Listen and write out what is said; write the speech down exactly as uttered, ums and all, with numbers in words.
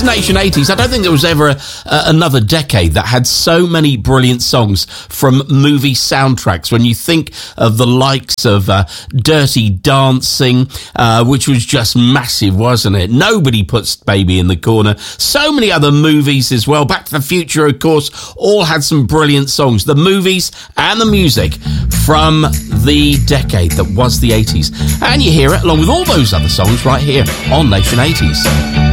Nation eighties. I don't think there was ever a, uh, another decade that had so many brilliant songs from movie soundtracks. When you think of the likes of uh, Dirty Dancing, uh, which was just massive, wasn't it? Nobody Puts Baby in the Corner. So many other movies as well. Back to the Future, of course, all had some brilliant songs. The movies and the music from the decade that was the eighties. And you hear it along with all those other songs right here on Nation eighties.